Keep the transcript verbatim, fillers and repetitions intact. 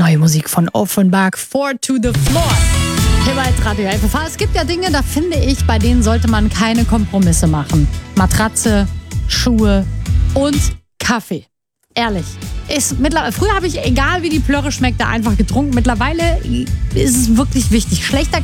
Neue Musik von Offenbach, Four to the Floor. Hier bei Radio F F H. Es gibt ja Dinge, da finde ich, bei denen sollte man keine Kompromisse machen. Matratze, Schuhe und Kaffee. Ehrlich. Ist mittlerweile, früher habe ich, egal wie die Plörre schmeckt, da einfach getrunken. Mittlerweile ist es wirklich wichtig. Schlechter